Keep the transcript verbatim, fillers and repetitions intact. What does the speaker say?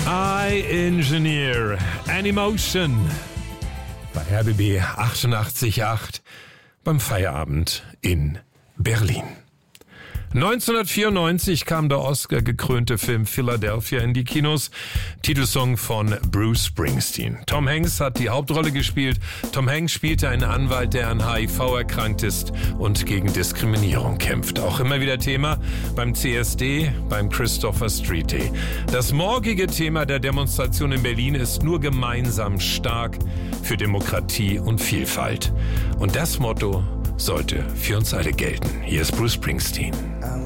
I Engineer an Emotion bei R B B achtundachtzig Komma acht beim Feierabend in Berlin. neunzehnhundertvierundneunzig kam der Oscar-gekrönte Film Philadelphia in die Kinos. Titelsong von Bruce Springsteen. Tom Hanks hat die Hauptrolle gespielt. Tom Hanks spielte einen Anwalt, der an H I V erkrankt ist und gegen Diskriminierung kämpft. Auch immer wieder Thema beim C S D, beim Christopher Street Day. Das morgige Thema der Demonstration in Berlin ist nur gemeinsam stark für Demokratie und Vielfalt. Und das Motto sollte für uns alle gelten. Hier ist Bruce Springsteen. I'm